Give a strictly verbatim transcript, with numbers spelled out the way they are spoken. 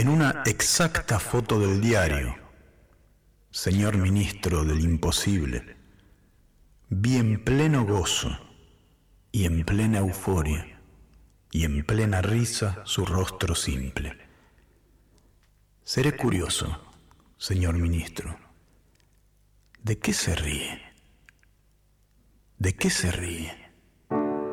en una exacta foto del diario, señor ministro del imposible, vi en pleno gozo y en plena euforia y en plena risa su rostro simple. Seré curioso, señor ministro, ¿de qué se ríe? ¿De qué se ríe?